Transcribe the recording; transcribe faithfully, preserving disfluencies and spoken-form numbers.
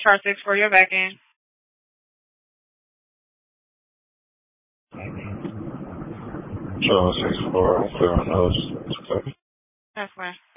Chart six for your back end. Chart six four, clear on those. That's fine.